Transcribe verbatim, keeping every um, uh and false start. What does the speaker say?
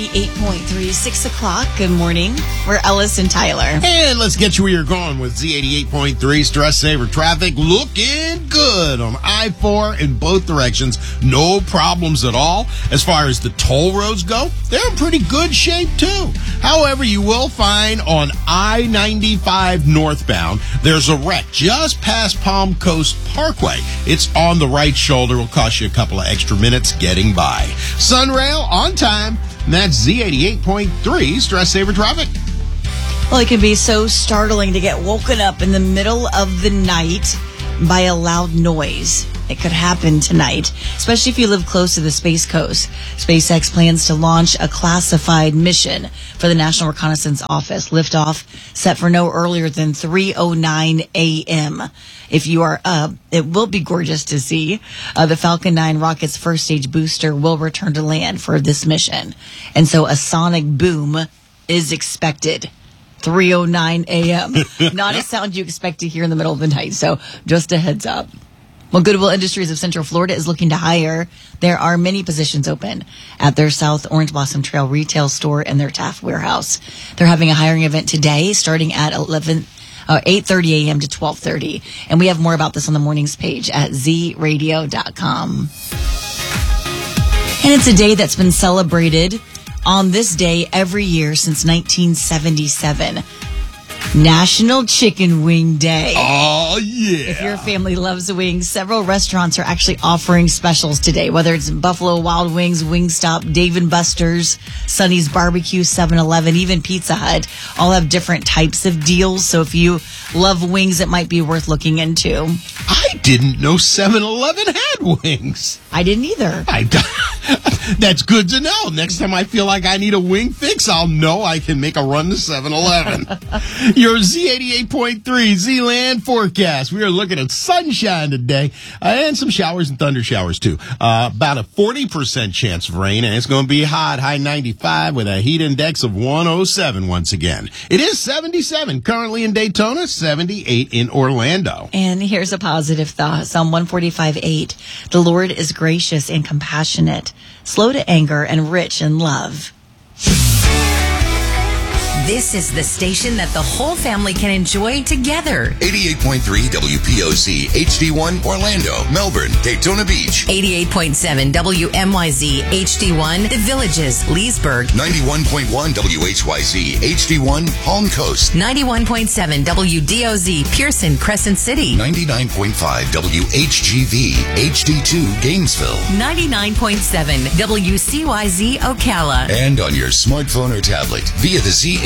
eight point three, six o'clock. Good morning. We're Ellis and Tyler. And let's get you where you're going with Z eighty-eight point three Stress Saver Traffic. Looking good on I four in both directions. No problems at all. As far as the toll roads go, they're in pretty good shape too. However, you will find on I ninety-five northbound, there's a wreck just past Palm Coast Parkway. It's on the right shoulder. Will cost you a couple of extra minutes getting by. Sunrail on time. And that's Z eighty-eight point three Stress Saver Traffic. Well, it can be so startling to get woken up in the middle of the night by a loud noise. It could happen tonight, especially if you live close to the Space Coast. SpaceX plans to launch a classified mission for the National Reconnaissance Office. Liftoff set for no earlier than three oh nine a.m. If you are up, it will be gorgeous to see. Uh, the Falcon nine rocket's first stage booster will return to land for this mission. And so a sonic boom is expected. three oh nine a.m. Not a sound you expect to hear in the middle of the night. So just a heads up. Well, Goodwill Industries of Central Florida is looking to hire. There are many positions open at their South Orange Blossom Trail retail store and their Taft warehouse. They're having a hiring event today starting at eleven, uh, eight thirty a.m. to twelve thirty. And we have more about this on the mornings page at z radio dot com. And it's a day that's been celebrated on this day every year since nineteen seventy-seven. National Chicken Wing Day. Oh, yeah. If your family loves wings, several restaurants are actually offering specials today, whether it's Buffalo Wild Wings, Wingstop, Dave and Buster's, Sonny's Barbecue, seven eleven, even Pizza Hut. All have different types of deals. So if you love wings, it might be worth looking into. I didn't know seven eleven had wings. I didn't either. I That's good to know. Next time I feel like I need a wing fix, I'll know I can make a run to seven eleven. Your Z eighty-eight point three Z-Land forecast. We are looking at sunshine today uh, and some showers and thunder showers, too. Uh, about a forty percent chance of rain, and it's going to be hot, high ninety-five with a heat index of one oh seven once again. It is seventy-seven currently in Daytona, seventy-eight in Orlando. And here's a positive thought. Psalm one forty-five eight. The Lord is gracious and compassionate, slow to anger and rich in love. This is the station that the whole family can enjoy together. eighty-eight point three W P O C, H D one, Orlando, Melbourne, Daytona Beach. eighty-eight point seven W M Y Z, H D one, The Villages, Leesburg. ninety-one point one W H Y Z, H D one, Palm Coast. ninety-one point seven W D O Z, Pearson, Crescent City. ninety-nine point five W H G V, H D two, Gainesville. ninety-nine point seven W C Y Z, Ocala. And on your smartphone or tablet via the Z